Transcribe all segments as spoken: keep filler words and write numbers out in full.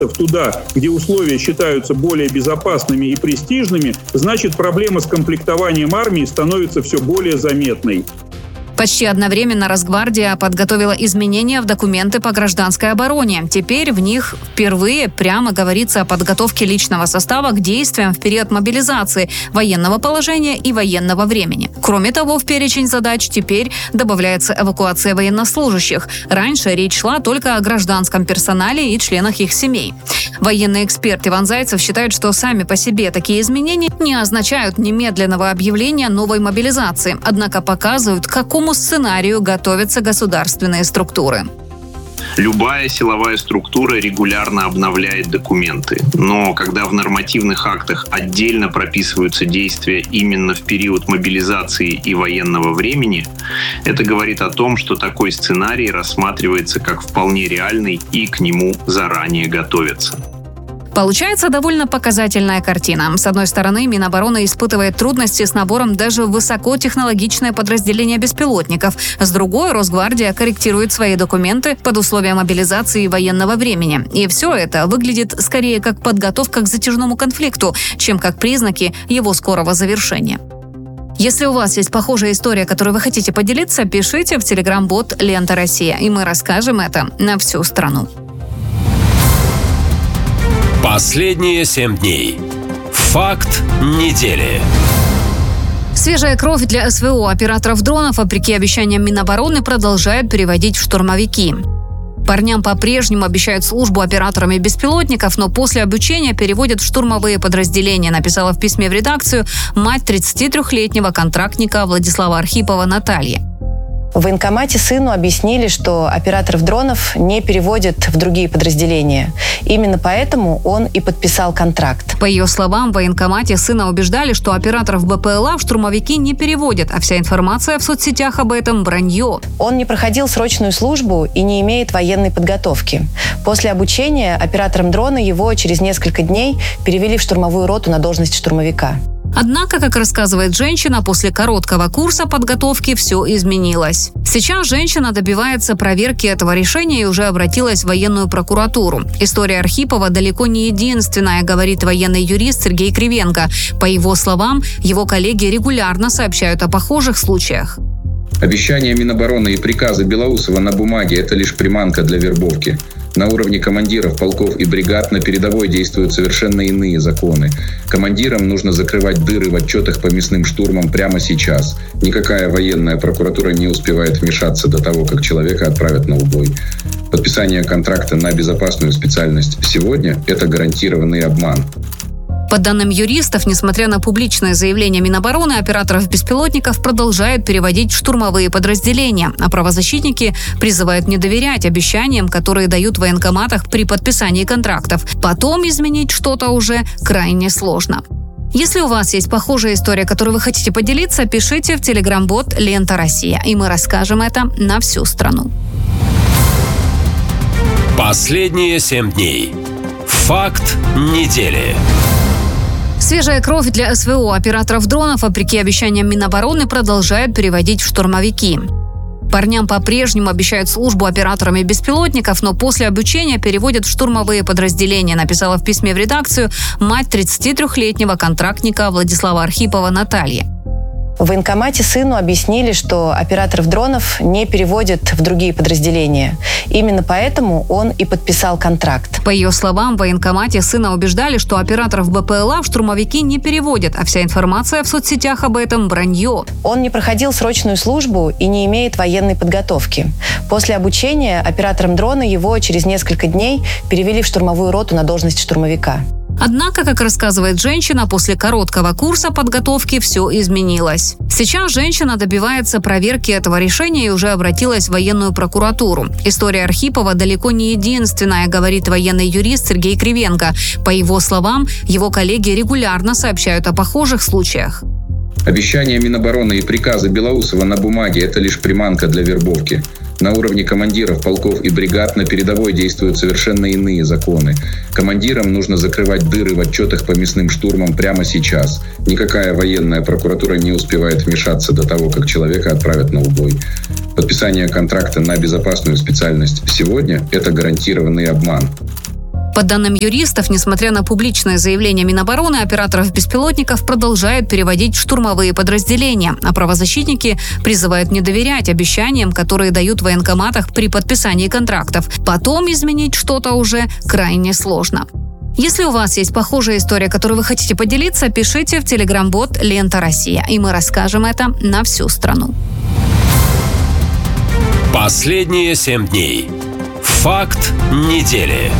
туда, где условия считаются более безопасными и престижными, значит, проблема с комплектованием армии становится все более заметной. Почти одновременно Росгвардия подготовила изменения в документы по гражданской обороне. Теперь в них впервые прямо говорится о подготовке личного состава к действиям в период мобилизации, военного положения и военного времени. Кроме того, в перечень задач теперь добавляется эвакуация военнослужащих. Раньше речь шла только о гражданском персонале и членах их семей. Военный эксперт Иван Зайцев считает, что сами по себе такие изменения не означают немедленного объявления новой мобилизации, однако показывают, к какому сценарию готовятся государственные структуры. Любая силовая структура регулярно обновляет документы, но когда в нормативных актах отдельно прописываются действия именно в период мобилизации и военного времени, это говорит о том, что такой сценарий рассматривается как вполне реальный и к нему заранее готовятся. Получается довольно показательная картина. С одной стороны, Минобороны испытывает трудности с набором даже в высокотехнологичное подразделение беспилотников. С другой, Росгвардия корректирует свои документы под условия мобилизации и военного времени. И все это выглядит скорее как подготовка к затяжному конфликту, чем как признаки его скорого завершения. Если у вас есть похожая история, которой вы хотите поделиться, пишите в телеграм-бот «Лента Россия», и мы расскажем это на всю страну. Последние семь дней. Факт недели. Свежая кровь для эс вэ о. Операторов дронов, вопреки обещаниям Минобороны, продолжают переводить в штурмовики. Парням по-прежнему обещают службу операторами беспилотников, но после обучения переводят в штурмовые подразделения, написала в письме в редакцию мать тридцатитрёхлетнего контрактника Владислава Архипова Наталья. В военкомате сыну объяснили, что операторов дронов не переводят в другие подразделения. Именно поэтому он и подписал контракт. По ее словам, в военкомате сына убеждали, что операторов бэ пэ эл а в штурмовики не переводят, а вся информация в соцсетях об этом – вранье. Он не проходил срочную службу и не имеет военной подготовки. После обучения оператором дрона его через несколько дней перевели в штурмовую роту на должность штурмовика. Однако, как рассказывает женщина, после короткого курса подготовки все изменилось. Сейчас женщина добивается проверки этого решения и уже обратилась в военную прокуратуру. История Архипова далеко не единственная, говорит военный юрист Сергей Кривенко. По его словам, его коллеги регулярно сообщают о похожих случаях. Обещания Минобороны и приказы Белоусова на бумаге – это лишь приманка для вербовки. На уровне командиров полков и бригад на передовой действуют совершенно иные законы. Командирам нужно закрывать дыры в отчетах по мясным штурмам прямо сейчас. Никакая военная прокуратура не успевает вмешаться до того, как человека отправят на убой. Подписание контракта на безопасную специальность сегодня – это гарантированный обман. По данным юристов, несмотря на публичное заявление Минобороны, операторов беспилотников продолжают переводить в штурмовые подразделения, а правозащитники призывают не доверять обещаниям, которые дают в военкоматах при подписании контрактов. Потом изменить что-то уже крайне сложно. Если у вас есть похожая история, которой вы хотите поделиться, пишите в телеграм-бот «Лента Россия», и мы расскажем это на всю страну. Последние семь дней. Факт недели. Свежая кровь для эс вэ о. Операторов дронов, вопреки обещаниям Минобороны, продолжают переводить в штурмовики. Парням по-прежнему обещают службу операторами беспилотников, но после обучения переводят в штурмовые подразделения, написала в письме в редакцию мать тридцатитрёхлетнего контрактника Владислава Архипова Наталья. В военкомате сыну объяснили, что операторов дронов не переводят в другие подразделения. Именно поэтому он и подписал контракт. По ее словам, в военкомате сына убеждали, что операторов бэ пэ эл а в штурмовики не переводят, а вся информация в соцсетях об этом – вранье. Он не проходил срочную службу и не имеет военной подготовки. После обучения оператором дрона его через несколько дней перевели в штурмовую роту на должность штурмовика. Однако, как рассказывает женщина, после короткого курса подготовки все изменилось. Сейчас женщина добивается проверки этого решения и уже обратилась в военную прокуратуру. История Архипова далеко не единственная, говорит военный юрист Сергей Кривенко. По его словам, его коллеги регулярно сообщают о похожих случаях. Обещания Минобороны и приказы Белоусова на бумаге – это лишь приманка для вербовки. На уровне командиров полков и бригад на передовой действуют совершенно иные законы. Командирам нужно закрывать дыры в отчетах по мясным штурмам прямо сейчас. Никакая военная прокуратура не успевает вмешаться до того, как человека отправят на убой. Подписание контракта на безопасную специальность сегодня – это гарантированный обман. По данным юристов, несмотря на публичное заявление Минобороны, операторов беспилотников продолжают переводить в штурмовые подразделения, а правозащитники призывают не доверять обещаниям, которые дают в военкоматах при подписании контрактов. Потом изменить что-то уже крайне сложно. Если у вас есть похожая история, которой вы хотите поделиться, пишите в телеграм-бот «Лента Россия», и мы расскажем это на всю страну. Последние семь дней. Факт недели.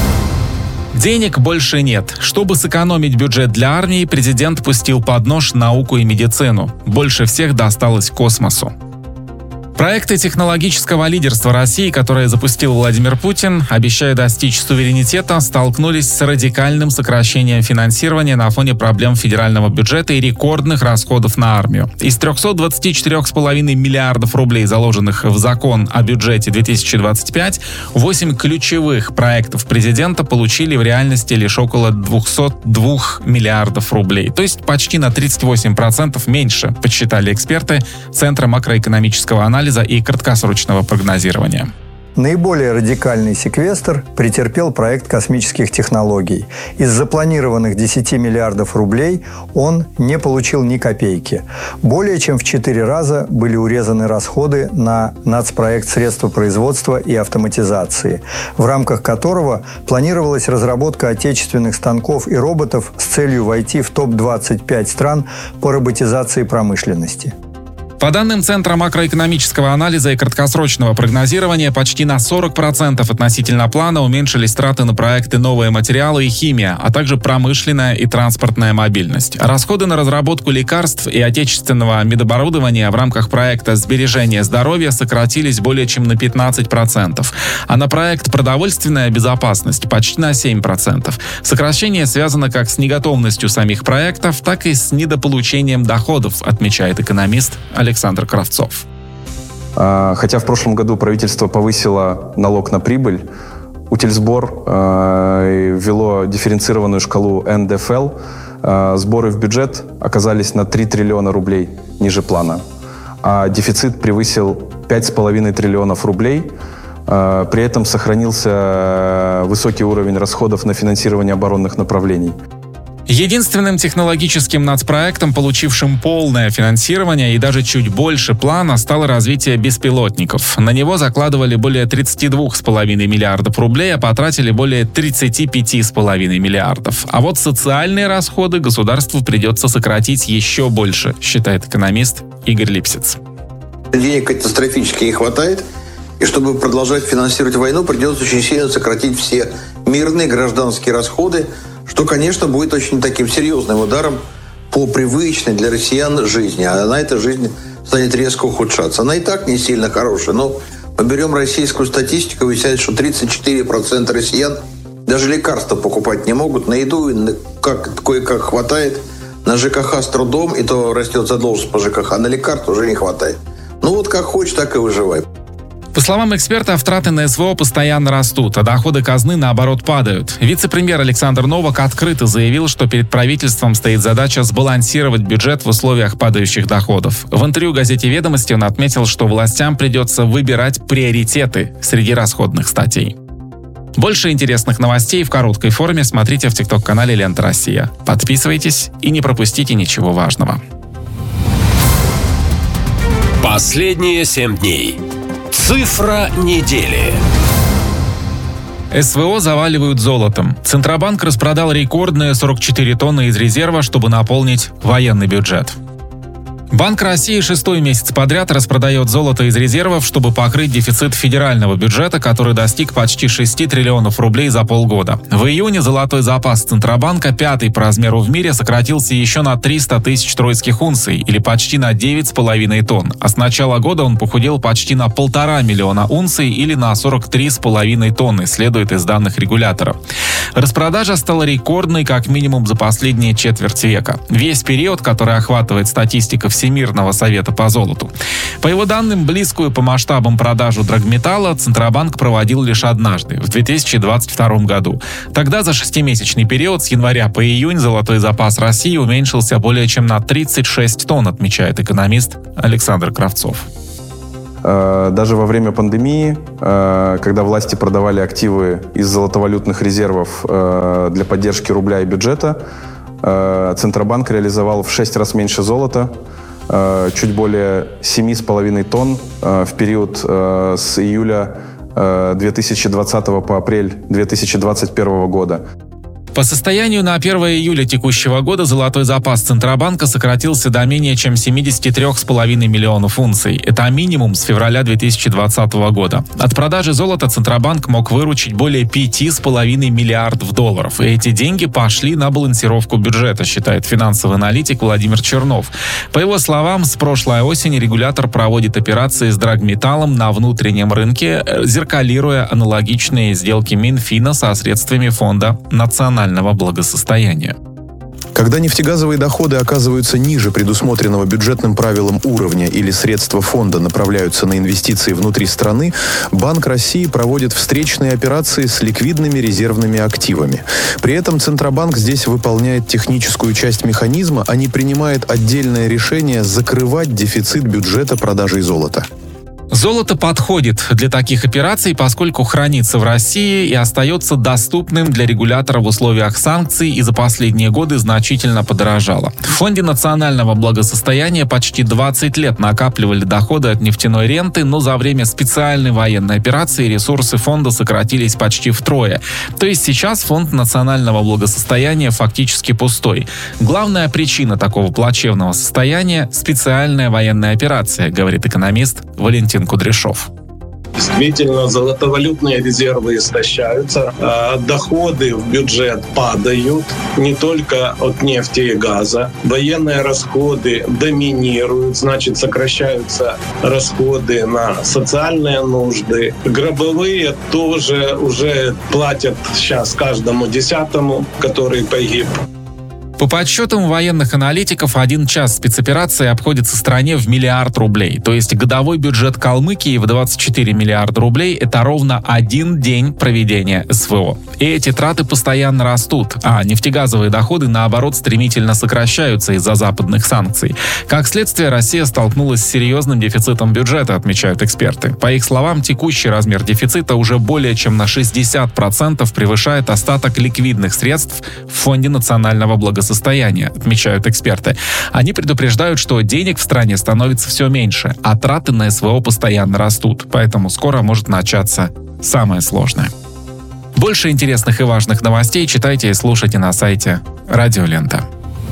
Денег больше нет. Чтобы сэкономить бюджет для армии, президент пустил под нож науку и медицину. Больше всех досталось космосу. Проекты технологического лидерства России, которые запустил Владимир Путин, обещая достичь суверенитета, столкнулись с радикальным сокращением финансирования на фоне проблем федерального бюджета и рекордных расходов на армию. Из трехсот двадцати четырёх с половиной миллиардов рублей, заложенных в закон о бюджете две тысячи двадцать пять, восемь ключевых проектов президента получили в реальности лишь около двухсот двух миллиардов рублей. То есть почти на тридцать восемь процентов меньше, подсчитали эксперты Центра макроэкономического анализа и краткосрочного прогнозирования. Наиболее радикальный секвестр претерпел проект космических технологий. Из запланированных десяти миллиардов рублей он не получил ни копейки. Более чем в четыре раза были урезаны расходы на нацпроект средства производства и автоматизации, в рамках которого планировалась разработка отечественных станков и роботов с целью войти в топ двадцать пять стран по роботизации промышленности. По данным Центра макроэкономического анализа и краткосрочного прогнозирования, почти на сорок процентов относительно плана уменьшились траты на проекты «Новые материалы» и «Химия», а также промышленная и транспортная мобильность. Расходы на разработку лекарств и отечественного медоборудования в рамках проекта «Сбережение здоровья» сократились более чем на пятнадцать процентов, а на проект «Продовольственная безопасность» почти на семь процентов. Сокращение связано как с неготовностью самих проектов, так и с недополучением доходов, отмечает экономист Александр Кравцов. Хотя в прошлом году правительство повысило налог на прибыль, Утильсбор э, ввело дифференцированную шкалу эн дэ эф эл, э, сборы в бюджет оказались на три триллиона рублей ниже плана, а дефицит превысил пять с половиной триллионов рублей. Э, при этом сохранился высокий уровень расходов на финансирование оборонных направлений. Единственным технологическим нацпроектом, получившим полное финансирование и даже чуть больше плана, стало развитие беспилотников. На него закладывали более тридцати двух с половиной миллиардов рублей, а потратили более тридцати пяти с половиной миллиардов. А вот социальные расходы государству придется сократить еще больше, считает экономист Игорь Липсиц. Денег катастрофически не хватает, и чтобы продолжать финансировать войну, придется очень сильно сократить все мирные гражданские расходы, что, конечно, будет очень таким серьезным ударом по привычной для россиян жизни. А на этой жизни станет резко ухудшаться. Она и так не сильно хорошая, но мы берем российскую статистику, выясняется, что тридцать четыре процента россиян даже лекарства покупать не могут. На еду как, кое-как хватает, на ЖКХ с трудом, и то растет задолженность по ЖКХ, а на лекарства уже не хватает. Ну вот как хочешь, так и выживай. По словам эксперта, траты на эс вэ о постоянно растут, а доходы казны, наоборот, падают. Вице-премьер Александр Новак открыто заявил, что перед правительством стоит задача сбалансировать бюджет в условиях падающих доходов. В интервью газете «Ведомости» он отметил, что властям придется выбирать приоритеты среди расходных статей. Больше интересных новостей в короткой форме смотрите в тикток-канале «Лента Россия». Подписывайтесь и не пропустите ничего важного. Последние семь дней. Цифра недели. эс вэ о заваливают золотом. Центробанк распродал рекордные сорок четыре тонны из резерва, чтобы наполнить военный бюджет. Банк России шестой месяц подряд распродает золото из резервов, чтобы покрыть дефицит федерального бюджета, который достиг почти шести триллионов рублей за полгода. В июне золотой запас Центробанка, пятый по размеру в мире, сократился еще на триста тысяч тройских унций, или почти на девять с половиной тонн. А с начала года он похудел почти на полтора миллиона унций, или на сорок три с половиной тонны, следует из данных регулятора. Распродажа стала рекордной как минимум за последние четверть века. Весь период, который охватывает статистика Всемирного совета по золоту. По его данным, близкую по масштабам продажу драгметалла Центробанк проводил лишь однажды, в две тысячи двадцать втором году. Тогда за шестимесячный период с января по июнь золотой запас России уменьшился более чем на тридцать шесть тонн, отмечает экономист Александр Кравцов. Даже во время пандемии, когда власти продавали активы из золотовалютных резервов для поддержки рубля и бюджета, Центробанк реализовал в шесть раз меньше золота, чуть более семь с половиной тонн в период с июля две тысячи двадцатого по апрель две тысячи двадцать первого года. По состоянию на первое июля текущего года золотой запас Центробанка сократился до менее чем семидесяти трёх с половиной миллионов унций. Это минимум с февраля две тысячи двадцатого года. От продажи золота Центробанк мог выручить более пяти с половиной миллиардов долларов. И эти деньги пошли на балансировку бюджета, считает финансовый аналитик Владимир Чернов. По его словам, с прошлой осени регулятор проводит операции с драгметаллом на внутреннем рынке, зеркалируя аналогичные сделки Минфина со средствами Фонда национального благосостояния. Когда нефтегазовые доходы оказываются ниже предусмотренного бюджетным правилам уровня или средства фонда направляются на инвестиции внутри страны, Банк России проводит встречные операции с ликвидными резервными активами. При этом Центробанк здесь выполняет техническую часть механизма, а не принимает отдельное решение закрывать дефицит бюджета продажей золота. Золото подходит для таких операций, поскольку хранится в России и остается доступным для регулятора в условиях санкций и за последние годы значительно подорожало. В Фонде национального благосостояния почти двадцать лет накапливали доходы от нефтяной ренты, но за время специальной военной операции ресурсы фонда сократились почти втрое. То есть сейчас Фонд национального благосостояния фактически пустой. Главная причина такого плачевного состояния – специальная военная операция, говорит экономист Валентин Кудряшов. Действительно, золотовалютные резервы истощаются, доходы в бюджет падают не только от нефти и газа. Военные расходы доминируют, значит, сокращаются расходы на социальные нужды. Гробовые тоже уже платят сейчас каждому десятому, который погиб. По подсчетам военных аналитиков, один час спецоперации обходится стране в миллиард рублей. То есть годовой бюджет Калмыкии в двадцать четыре миллиарда рублей – это ровно один день проведения СВО. И эти траты постоянно растут, а нефтегазовые доходы, наоборот, стремительно сокращаются из-за западных санкций. Как следствие, Россия столкнулась с серьезным дефицитом бюджета, отмечают эксперты. По их словам, текущий размер дефицита уже более чем на шестьдесят процентов превышает остаток ликвидных средств в Фонде национального благосостояния. Состояние, отмечают эксперты. Они предупреждают, что денег в стране становится все меньше, а траты на СВО постоянно растут, поэтому скоро может начаться самое сложное. Больше интересных и важных новостей читайте и слушайте на сайте Радио Лента.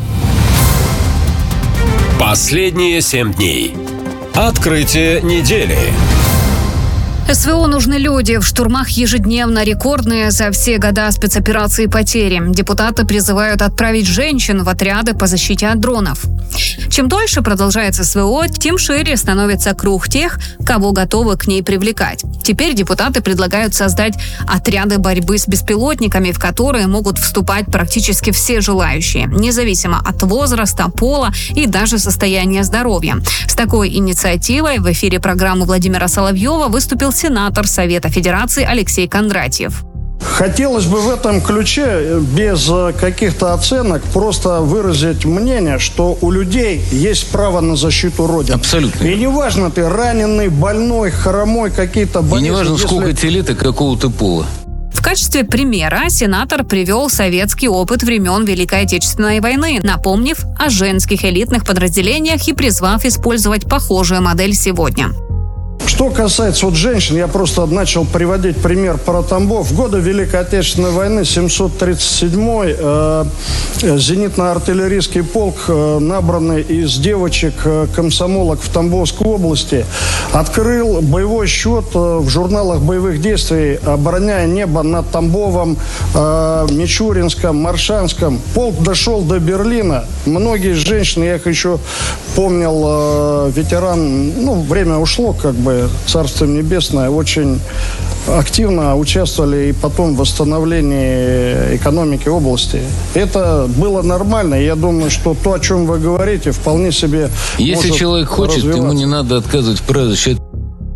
Последние семь дней. Открытие недели. СВО нужны люди. В штурмах ежедневно рекордные за все года спецоперации потери. Депутаты призывают отправить женщин в отряды по защите от дронов. Чем дольше продолжается СВО, тем шире становится круг тех, кого готовы к ней привлекать. Теперь депутаты предлагают создать отряды борьбы с беспилотниками, в которые могут вступать практически все желающие, независимо от возраста, пола и даже состояния здоровья. С такой инициативой в эфире программы Владимира Соловьева выступил сенатор Совета Федерации Алексей Кондратьев. Хотелось бы в этом ключе, без каких-то оценок, просто выразить мнение, что у людей есть право на защиту Родины. Абсолютно. И неважно, ты раненый, больной, хромой, какие-то болезни. И неважно, если... сколько тебе лет и какого ты пола. В качестве примера сенатор привел советский опыт времен Великой Отечественной войны, напомнив о женских элитных подразделениях и призвав использовать похожую модель сегодня. Что касается вот женщин, я просто начал приводить пример про Тамбов. В годы Великой Отечественной войны семьсот тридцать седьмой э, зенитно-артиллерийский полк, э, набранный из девочек-комсомолок в Тамбовской области, открыл боевой счет э, в журналах боевых действий, обороняя небо над Тамбовом, э, Мичуринском, Маршанском. Полк дошел до Берлина. Многие женщины, я их еще помнил, э, ветеран, ну, время ушло, как бы, Царство Небесное, очень активно участвовали и потом в восстановлении экономики области. Это было нормально. Я думаю, что то, о чем вы говорите, вполне себе Если человек хочет, ему не надо отказывать в праве защиты.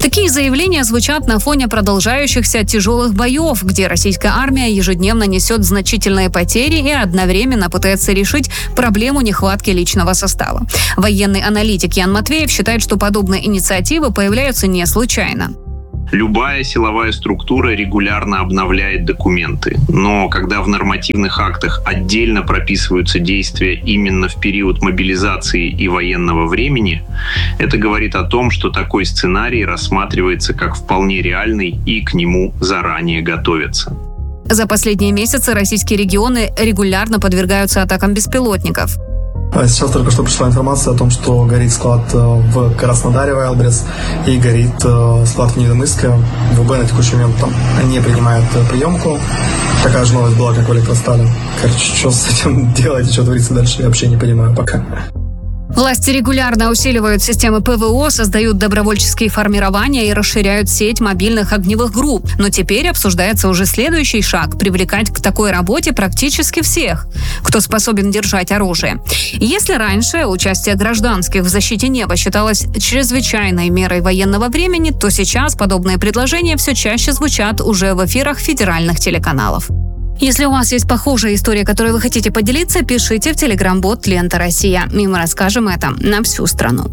Такие заявления звучат на фоне продолжающихся тяжелых боев, где российская армия ежедневно несет значительные потери и одновременно пытается решить проблему нехватки личного состава. Военный аналитик Ян Матвеев считает, что подобные инициативы появляются не случайно. Любая силовая структура регулярно обновляет документы, но когда в нормативных актах отдельно прописываются действия именно в период мобилизации и военного времени, это говорит о том, что такой сценарий рассматривается как вполне реальный и к нему заранее готовятся. За последние месяцы российские регионы регулярно подвергаются атакам беспилотников. Сейчас только что пришла информация о том, что горит склад в Краснодаре, Wildberries, и горит склад в Невиномысске. ВБ на текущий момент там не принимает приемку. Такая же новость была, как в Электростале. Короче, что с этим делать и что творится дальше, я вообще не понимаю пока. Власти регулярно усиливают системы ПВО, создают добровольческие формирования и расширяют сеть мобильных огневых групп. Но теперь обсуждается уже следующий шаг – привлекать к такой работе практически всех, кто способен держать оружие. Если раньше участие гражданских в защите неба считалось чрезвычайной мерой военного времени, то сейчас подобные предложения все чаще звучат уже в эфирах федеральных телеканалов. Если у вас есть похожая история, которой вы хотите поделиться, пишите в телеграм-бот «Лента Россия», и мы расскажем это на всю страну.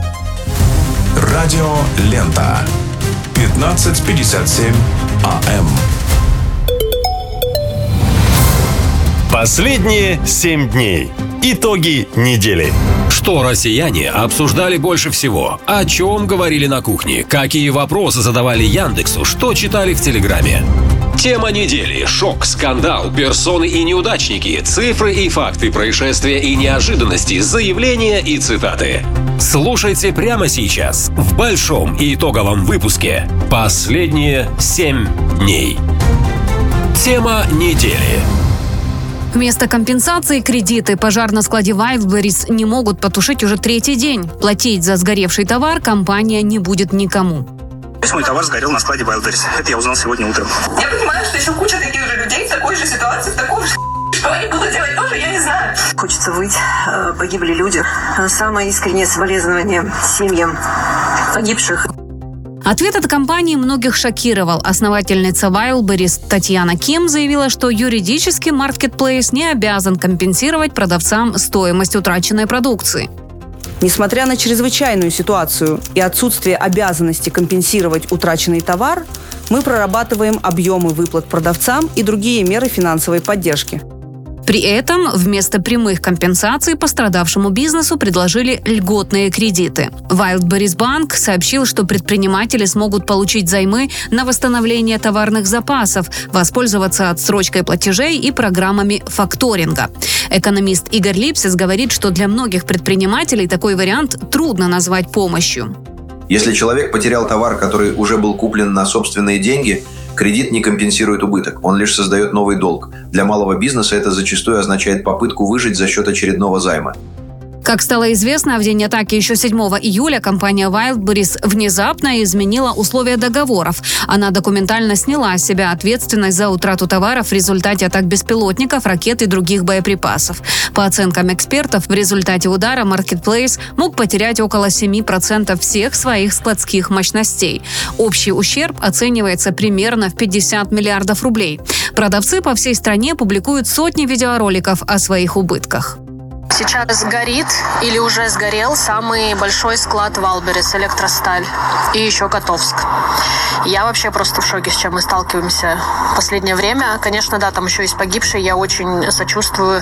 Радио «Лента». пятнадцать пятьдесят семь АМ. Последние семь дней. Итоги недели. Что россияне обсуждали больше всего? О чем говорили на кухне? Какие вопросы задавали Яндексу? Что читали в Телеграме? Тема недели. Шок, скандал, персоны и неудачники, цифры и факты, происшествия и неожиданности, заявления и цитаты. Слушайте прямо сейчас в большом итоговом выпуске «Последние семь дней». Тема недели. Вместо компенсации кредиты пожар на складе Wildberries не могут потушить уже третий день. Платить за сгоревший товар компания не будет никому. Весь мой товар сгорел на складе Wildberries. Это я узнал сегодня утром. Я понимаю, что еще куча таких же людей в такой же ситуации, в такой же... Что они будут делать тоже, я не знаю. Хочется выть. Погибли люди. Самое искреннее соболезнование семьям погибших. Ответ от компании многих шокировал. Основательница Wildberries Татьяна Ким заявила, что юридически Marketplace не обязан компенсировать продавцам стоимость утраченной продукции. Несмотря на чрезвычайную ситуацию и отсутствие обязанности компенсировать утраченный товар, мы прорабатываем объемы выплат продавцам и другие меры финансовой поддержки. При этом вместо прямых компенсаций пострадавшему бизнесу предложили льготные кредиты. Wildberries Bank сообщил, что предприниматели смогут получить займы на восстановление товарных запасов, воспользоваться отсрочкой платежей и программами факторинга. Экономист Игорь Липсис говорит, что для многих предпринимателей такой вариант трудно назвать помощью. Если человек потерял товар, который уже был куплен на собственные деньги, кредит не компенсирует убыток, он лишь создает новый долг. Для малого бизнеса это зачастую означает попытку выжить за счет очередного займа. Как стало известно, в день атаки еще седьмого июля компания Wildberries внезапно изменила условия договоров. Она документально сняла с себя ответственность за утрату товаров в результате атак беспилотников, ракет и других боеприпасов. По оценкам экспертов, в результате удара Marketplace мог потерять около семь процентов всех своих складских мощностей. Общий ущерб оценивается примерно в пятьдесят миллиардов рублей. Продавцы по всей стране публикуют сотни видеороликов о своих убытках. Сейчас горит или уже сгорел самый большой склад Wildberries, Электросталь и еще Котовск. Я вообще просто в шоке, с чем мы сталкиваемся в последнее время. Конечно, да, там еще есть погибшие. Я очень сочувствую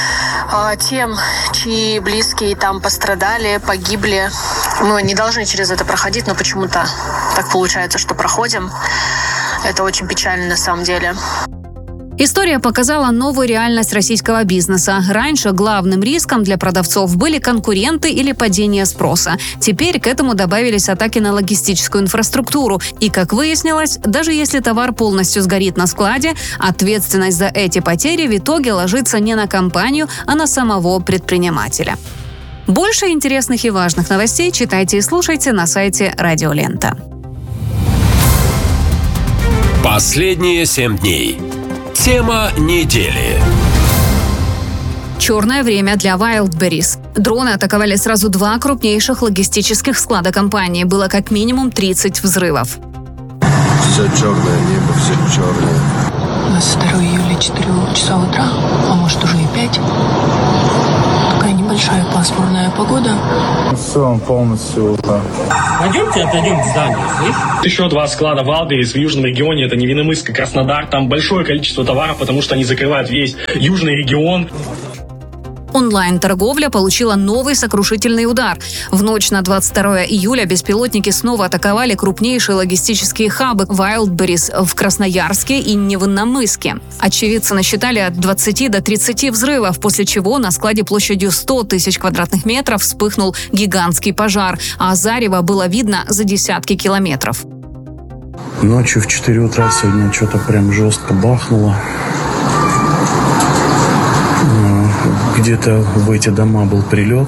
э, тем, чьи близкие там пострадали, погибли. Мы не должны через это проходить, но почему-то так получается, что проходим. Это очень печально на самом деле. История показала новую реальность российского бизнеса. Раньше главным риском для продавцов были конкуренты или падение спроса. Теперь к этому добавились атаки на логистическую инфраструктуру. И, как выяснилось, даже если товар полностью сгорит на складе, ответственность за эти потери в итоге ложится не на компанию, а на самого предпринимателя. Больше интересных и важных новостей читайте и слушайте на сайте Радио Лента. Последние семь дней. Тема недели. Черное время для Wildberries. Дроны атаковали сразу два крупнейших логистических склада компании. Было как минимум тридцать взрывов. Все черное небо, все черное. У нас второго июля четыре часа утра, а может уже и пять. Такая небольшая пасмурная погода. Все полностью. Пойдемте отойдем к зданию, слышишь? Еще два склада Wildberries в южном регионе, это Невинномысск и Краснодар. Там большое количество товаров, потому что они закрывают весь южный регион. Онлайн-торговля получила новый сокрушительный удар. В ночь на двадцать второе июля беспилотники снова атаковали крупнейшие логистические хабы Wildberries в Красноярске и Невинномысске. Очевидцы насчитали от двадцати до тридцати взрывов, после чего на складе площадью сто тысяч квадратных метров вспыхнул гигантский пожар, а зарево было видно за десятки километров. Ночью в четыре утра сегодня что-то прям жестко бахнуло. Где-то в эти дома был прилет.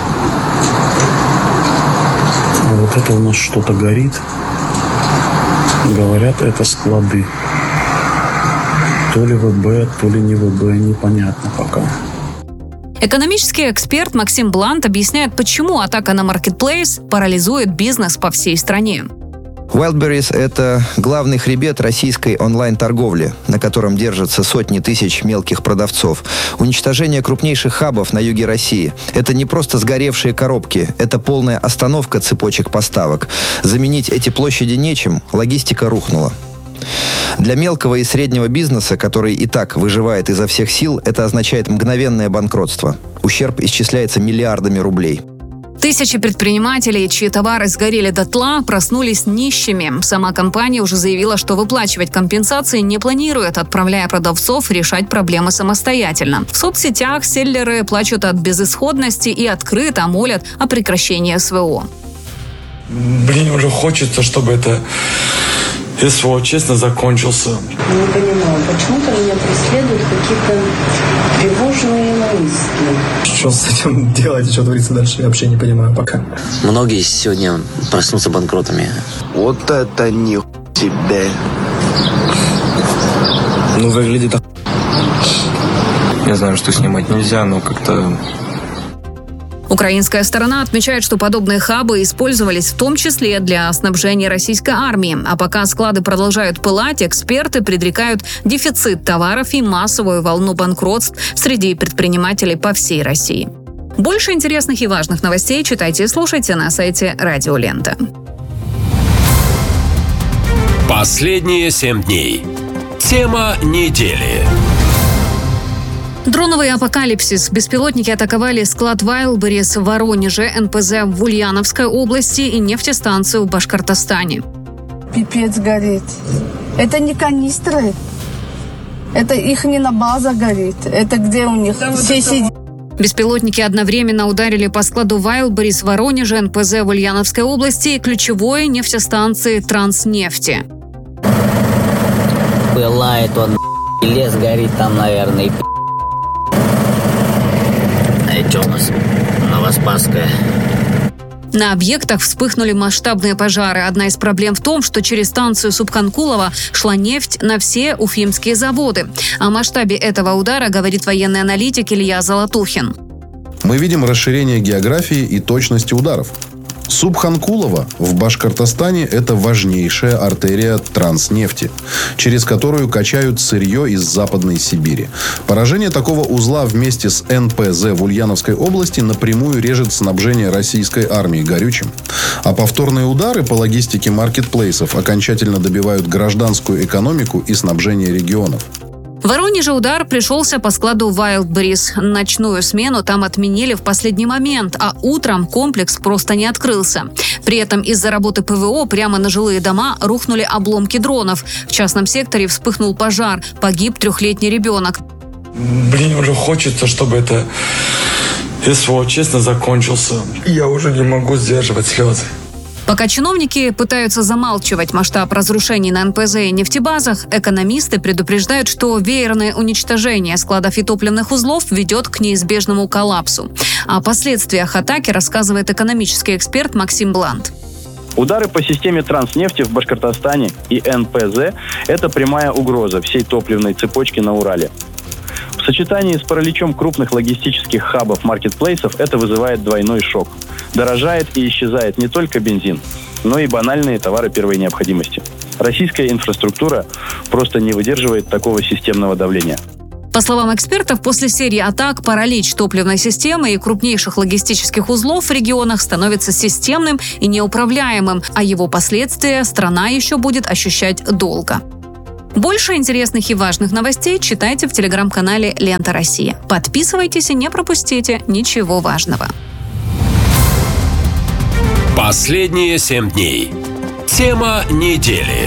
А вот это у нас что-то горит. Говорят, это склады. То ли ВБ, то ли не ВБ, непонятно пока. Экономический эксперт Максим Блант объясняет, почему атака на маркетплейс парализует бизнес по всей стране. Wildberries – это главный хребет российской онлайн-торговли, на котором держатся сотни тысяч мелких продавцов. Уничтожение крупнейших хабов на юге России – это не просто сгоревшие коробки, это полная остановка цепочек поставок. Заменить эти площади нечем, логистика рухнула. Для мелкого и среднего бизнеса, который и так выживает изо всех сил, это означает мгновенное банкротство. Ущерб исчисляется миллиардами рублей. Тысячи предпринимателей, чьи товары сгорели дотла, проснулись нищими. Сама компания уже заявила, что выплачивать компенсации не планирует, отправляя продавцов решать проблемы самостоятельно. В соцсетях селлеры плачут от безысходности и открыто молят о прекращении СВО. Блин, уже хочется, чтобы это СВО честно закончился. Не понимаю, почему-то меня преследуют какие-то тревожные мысли. Что с этим делать, что творится дальше, я вообще не понимаю пока. Многие сегодня проснутся банкротами. Вот это ни тебе. Ну, выглядит так. Я знаю, что снимать нельзя, но как-то... Украинская сторона отмечает, что подобные хабы использовались в том числе для снабжения российской армии. А пока склады продолжают пылать, эксперты предрекают дефицит товаров и массовую волну банкротств среди предпринимателей по всей России. Больше интересных и важных новостей читайте и слушайте на сайте Радио Лента. Последние семь дней. Тема недели. Дроновый апокалипсис. Беспилотники атаковали склад Wildberries в Воронеже, эн пэ зэ в Ульяновской области и нефтестанцию в Башкортостане. Пипец горит. Это не канистры. Это их не на база горит. Это где у них все сидят. Беспилотники одновременно ударили по складу Wildberries в Воронеже, эн пэ зэ в Ульяновской области и ключевой нефтестанции Транснефти. Пылает он, лес горит там, наверное, и что у нас? Новоспасская. На объектах вспыхнули масштабные пожары. Одна из проблем в том, что через станцию Субханкулова шла нефть на все уфимские заводы. О масштабе этого удара говорит военный аналитик Илья Золотухин. Мы видим расширение географии и точности ударов. Субханкулова в Башкортостане – это важнейшая артерия Транснефти, через которую качают сырье из Западной Сибири. Поражение такого узла вместе с эн пэ зэ в Ульяновской области напрямую режет снабжение российской армии горючим. А повторные удары по логистике маркетплейсов окончательно добивают гражданскую экономику и снабжение регионов. В Воронеже удар пришелся по складу Wildberries. Ночную смену там отменили в последний момент, а утром комплекс просто не открылся. При этом из-за работы пэ вэ о прямо на жилые дома рухнули обломки дронов. В частном секторе вспыхнул пожар, погиб трехлетний ребенок. Блин, уже хочется, чтобы это СВО честно закончился. Я уже не могу сдерживать слезы. Пока чиновники пытаются замалчивать масштаб разрушений на эн пэ зэ и нефтебазах, экономисты предупреждают, что веерное уничтожение складов и топливных узлов ведет к неизбежному коллапсу. О последствиях атаки рассказывает экономический эксперт Максим Блант. Удары по системе Транснефти в Башкортостане и эн пэ зэ – это прямая угроза всей топливной цепочки на Урале. В В сочетании с параличом крупных логистических хабов-маркетплейсов это вызывает двойной шок. Дорожает и исчезает не только бензин, но и банальные товары первой необходимости. Российская инфраструктура просто не выдерживает такого системного давления. По словам экспертов, после серии атак паралич топливной системы и крупнейших логистических узлов в регионах становится системным и неуправляемым, а его последствия страна еще будет ощущать долго. Больше интересных и важных новостей читайте в телеграм-канале «Лента Россия». Подписывайтесь и не пропустите ничего важного. Последние семь дней. Тема недели.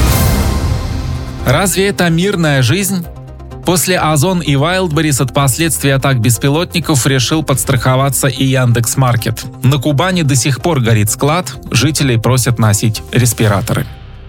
Разве это мирная жизнь? После Озон и Wildberries от последствий атак беспилотников решил подстраховаться и Яндекс.Маркет. На Кубани до сих пор горит склад, жителей просят носить респираторы.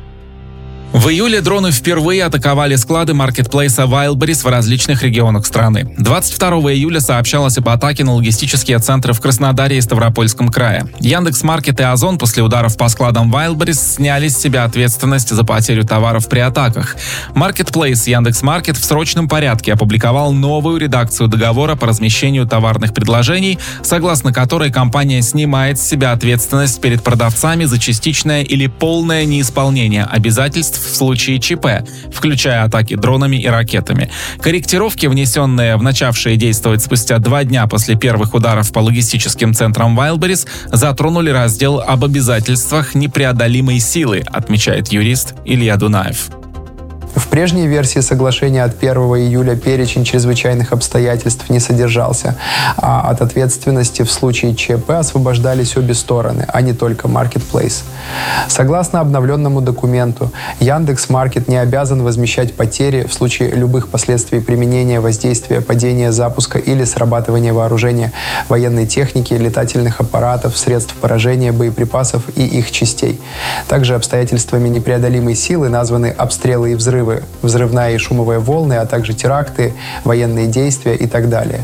В июле дроны впервые атаковали склады маркетплейса Wildberries в различных регионах страны. двадцать второго июля сообщалось об атаке на логистические центры в Краснодаре и Ставропольском крае. Яндекс.Маркет и Озон после ударов по складам Wildberries сняли с себя ответственность за потерю товаров при атаках. Маркетплейс Яндекс.Маркет в срочном порядке опубликовал новую редакцию договора по размещению товарных предложений, согласно которой компания снимает с себя ответственность перед продавцами за частичное или полное неисполнение обязательств в случае ЧП, включая атаки дронами и ракетами. Корректировки, внесенные в начавшие действовать спустя два дня после первых ударов по логистическим центрам Wildberries, затронули раздел об обязательствах непреодолимой силы, отмечает юрист Илья Дунаев. В прежней версии соглашения от первого июля перечень чрезвычайных обстоятельств не содержался, а от ответственности в случае ЧП освобождались обе стороны, а не только Marketplace. Согласно обновленному документу, Яндекс.Маркет не обязан возмещать потери в случае любых последствий применения, воздействия, падения, запуска или срабатывания вооружения, военной техники, летательных аппаратов, средств поражения, боеприпасов и их частей. Также обстоятельствами непреодолимой силы названы обстрелы и взрывы, взрывная и шумовые волны, а также теракты, военные действия и так далее.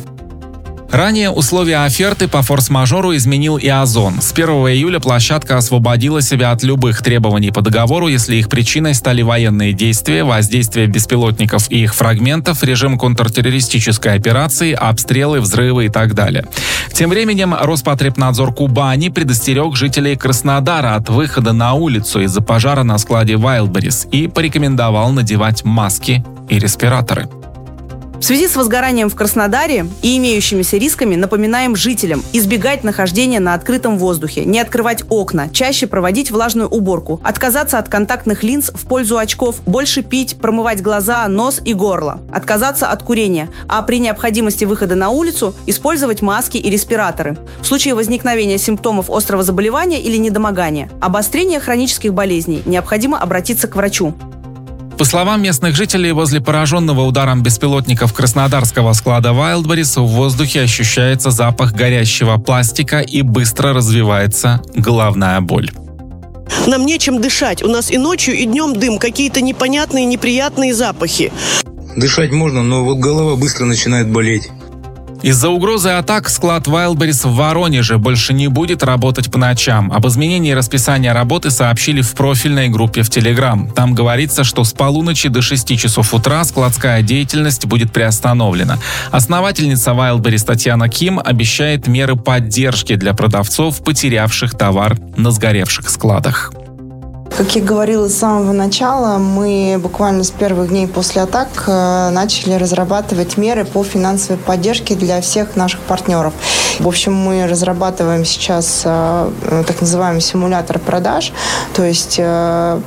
Ранее условия оферты по форс-мажору изменил и Озон. С первого июля площадка освободила себя от любых требований по договору, если их причиной стали военные действия, воздействие беспилотников и их фрагментов, режим контртеррористической операции, обстрелы, взрывы и так далее. Тем временем Роспотребнадзор Кубани предостерег жителей Краснодара от выхода на улицу из-за пожара на складе Wildberries и порекомендовал надевать маски и респираторы. В связи с возгоранием в Краснодаре и имеющимися рисками напоминаем жителям избегать нахождения на открытом воздухе, не открывать окна, чаще проводить влажную уборку, отказаться от контактных линз в пользу очков, больше пить, промывать глаза, нос и горло, отказаться от курения, а при необходимости выхода на улицу использовать маски и респираторы. В случае возникновения симптомов острого заболевания или недомогания, обострения хронических болезней, необходимо обратиться к врачу. По словам местных жителей, возле пораженного ударом беспилотников краснодарского склада Wildberries в воздухе ощущается запах горящего пластика и быстро развивается головная боль. Нам нечем дышать. У нас и ночью, и днем дым, какие-то непонятные, неприятные запахи. Дышать можно, но вот голова быстро начинает болеть. Из-за угрозы атак склад Wildberries в Воронеже больше не будет работать по ночам. Об изменении расписания работы сообщили в профильной группе в Телеграм. Там говорится, что с полуночи до шести часов утра складская деятельность будет приостановлена. Основательница Wildberries Татьяна Ким обещает меры поддержки для продавцов, потерявших товар на сгоревших складах. Как я говорила с самого начала, мы буквально с первых дней после атак начали разрабатывать меры по финансовой поддержке для всех наших партнеров. В общем, мы разрабатываем сейчас так называемый симулятор продаж, то есть по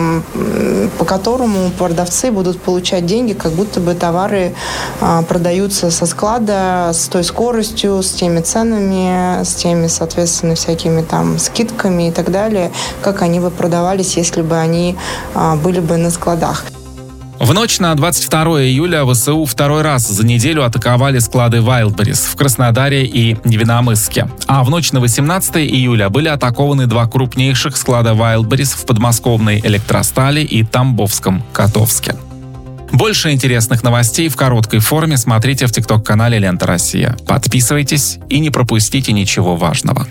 которому продавцы будут получать деньги, как будто бы товары продаются со склада с той скоростью, с теми ценами, с теми, соответственно, всякими там скидками и так далее, как они бы продавались, если бы они а, были бы на складах. В ночь на двадцать второе июля ВСУ второй раз за неделю атаковали склады Wildberries в Краснодаре и Невиномысске. А в ночь на восемнадцатое июля были атакованы два крупнейших склада Wildberries в подмосковной Электростали и Тамбовском Котовске. Больше интересных новостей в короткой форме смотрите в тикток-канале «Лента Россия». Подписывайтесь и не пропустите ничего важного.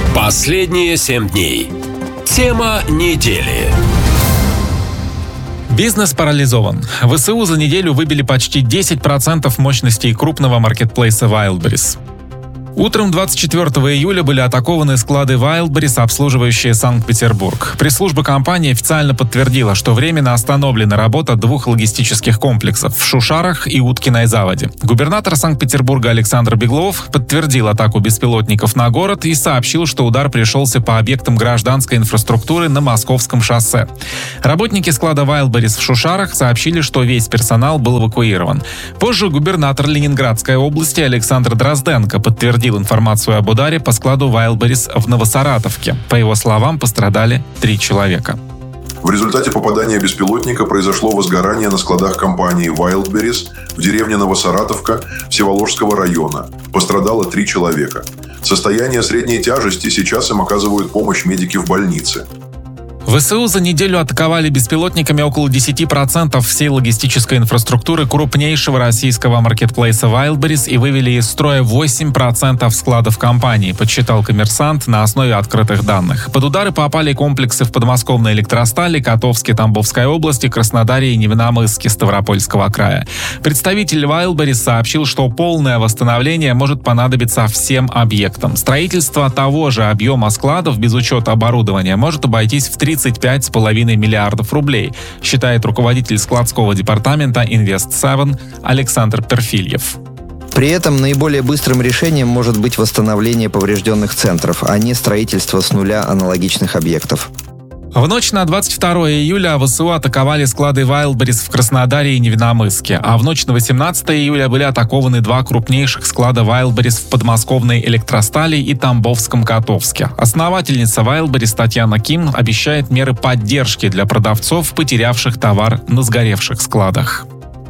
Последние семь дней. Тема недели. Бизнес парализован. ВСУ за неделю выбили почти десять процентов мощностей крупного маркетплейса Wildberries. Утром двадцать четвёртого июля были атакованы склады Wildberries, обслуживающие Санкт-Петербург. Пресс-служба компании официально подтвердила, что временно остановлена работа двух логистических комплексов в Шушарах и Уткиной Заводе. Губернатор Санкт-Петербурга Александр Беглов подтвердил атаку беспилотников на город и сообщил, что удар пришелся по объектам гражданской инфраструктуры на Московском шоссе. Работники склада Wildberries в Шушарах сообщили, что весь персонал был эвакуирован. Позже губернатор Ленинградской области Александр Дрозденко подтвердил информацию об ударе по складу Wildberries в Новосаратовке. По его словам, пострадали три человека. В результате попадания беспилотника произошло возгорание на складах компании Wildberries в деревне Новосаратовка Всеволожского района. Пострадало три человека. Состояние средней тяжести, сейчас им оказывают помощь медики в больнице. ВСУ за неделю атаковали беспилотниками около десять процентов всей логистической инфраструктуры крупнейшего российского маркетплейса Wildberries и вывели из строя восемь процентов складов компании, подсчитал «Коммерсант» на основе открытых данных. Под удары попали комплексы в подмосковной Электростали, Котовске, Тамбовской области, Краснодаре и Невиномысске Ставропольского края. Представитель Wildberries сообщил, что полное восстановление может понадобиться всем объектам. Строительство того же объема складов без учета оборудования может обойтись в тридцать пять с половиной миллиардов рублей, считает руководитель складского департамента Инвест семь Александр Перфильев. При этом наиболее быстрым решением может быть восстановление поврежденных центров, а не строительство с нуля аналогичных объектов. В ночь на двадцать второе июля ВСУ атаковали склады Wildberries в Краснодаре и Невиномысске, а в ночь на восемнадцатое июля были атакованы два крупнейших склада Wildberries в подмосковной Электростали и Тамбовском Котовске. Основательница Wildberries Татьяна Ким обещает меры поддержки для продавцов, потерявших товар на сгоревших складах.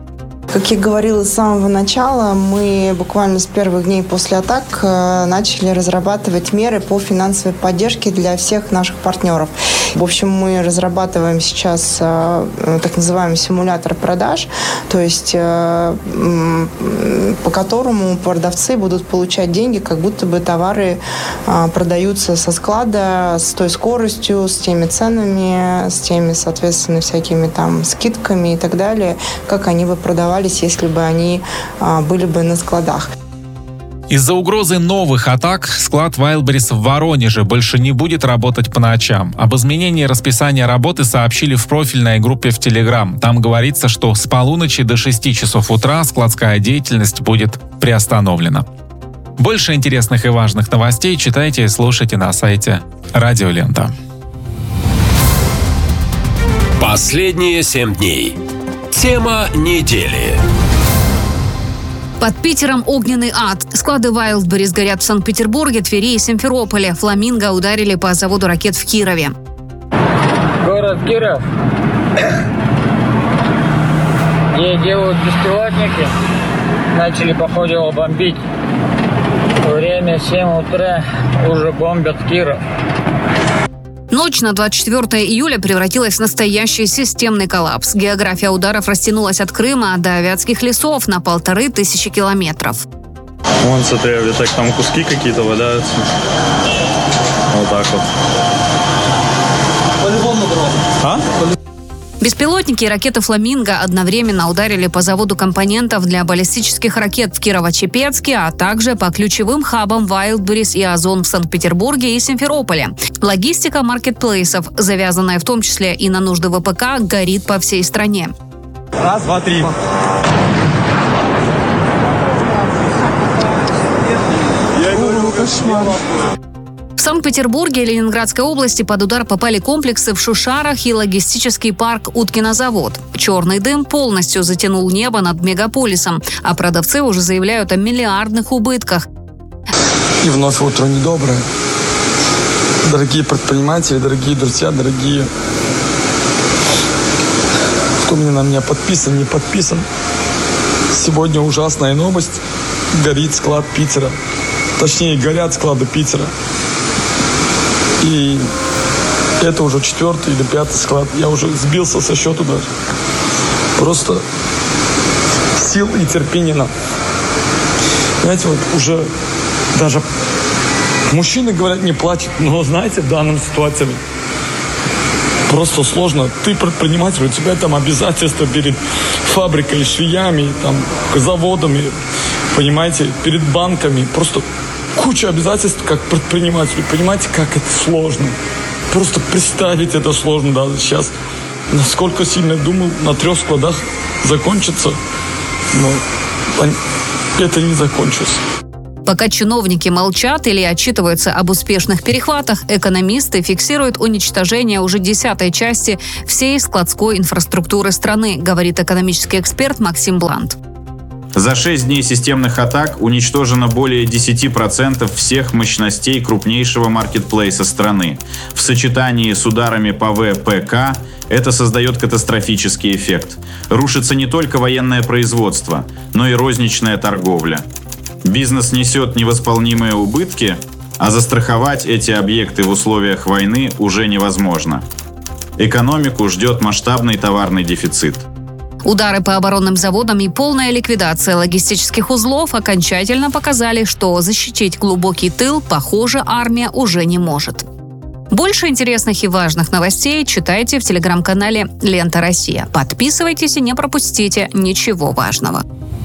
Как я говорила с самого начала, мы буквально с первых дней после атак начали разрабатывать меры по финансовой поддержке для всех наших партнеров. В общем, мы разрабатываем сейчас так называемый симулятор продаж, то есть по которому продавцы будут получать деньги, как будто бы товары продаются со склада с той скоростью, с теми ценами, с теми, соответственно, всякими там скидками и так далее, как они бы продавались, если бы они а, были бы на складах. Из-за угрозы новых атак склад Wildberries в Воронеже больше не будет работать по ночам. Об изменении расписания работы сообщили в профильной группе в Telegram. Там говорится, что с полуночи до шести часов утра складская деятельность будет приостановлена. Больше интересных и важных новостей читайте и слушайте на сайте Радио Лента. Последние семь дней. Тема недели. Под Питером огненный ад. Склады Wildberries горят в Санкт-Петербурге, Твери и Симферополе. «Фламинго» ударили по заводу ракет в Кирове. Город Киров. Ей делают беспилотники. Начали, походу, его бомбить. Время семь утра. Уже бомбят Киров. Ночь на двадцать четвёртое июля превратилась в настоящий системный коллапс. География ударов растянулась от Крыма до Вятских лесов на полторы тысячи километров. Вон, смотри, так там куски какие-то валяются. Вот так вот. По-любому дрон. А? Беспилотники и ракеты «Фламинго» одновременно ударили по заводу компонентов для баллистических ракет в Кирово-Чепецке, а также по ключевым хабам Wildberries и Озон в Санкт-Петербурге и Симферополе. Логистика маркетплейсов, завязанная в том числе и на нужды ВПК, горит по всей стране. Раз, два, три. В Санкт-Петербурге и Ленинградской области под удар попали комплексы в Шушарах и логистический парк «Уткинозавод». Черный дым полностью затянул небо над мегаполисом, а продавцы уже заявляют о миллиардных убытках. И вновь утро недоброе. Дорогие предприниматели, дорогие друзья, дорогие, кто мне на меня подписан, не подписан. Сегодня ужасная новость. Горит склад Питера. Точнее, горят склады Питера. И это уже четвертый или пятый склад. Я уже сбился со счету даже. Просто сил и терпения нам. Знаете, вот уже даже мужчины, говорят, не плачут. Но, знаете, в данном ситуации просто сложно. Ты предприниматель, у тебя там обязательства перед фабрикой, швеями, там, заводами, понимаете, перед банками. Просто куча обязательств как предпринимателю. Понимаете, как это сложно? Просто представить это сложно даже сейчас. Насколько сильно думал, на трех складах закончится, но это не закончится. Пока чиновники молчат или отчитываются об успешных перехватах, экономисты фиксируют уничтожение уже десятой части всей складской инфраструктуры страны, говорит экономический эксперт Максим Блант. За шесть дней системных атак уничтожено более десять процентов всех мощностей крупнейшего маркетплейса страны. В сочетании с ударами по ВПК это создает катастрофический эффект. Рушится не только военное производство, но и розничная торговля. Бизнес несет невосполнимые убытки, а застраховать эти объекты в условиях войны уже невозможно. Экономику ждет масштабный товарный дефицит. Удары по оборонным заводам и полная ликвидация логистических узлов окончательно показали, что защитить глубокий тыл, похоже, армия уже не может. Больше интересных и важных новостей читайте в телеграм-канале «Лента Россия». Подписывайтесь и не пропустите ничего важного.